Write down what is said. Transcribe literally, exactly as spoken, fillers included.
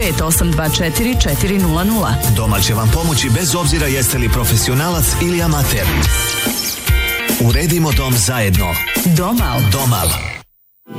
pet osam dva četiri četiri nula nula. Domal će vam pomoći bez obzira jeste li profesionalac ili amater. Uredimo dom zajedno. Domal. Domal.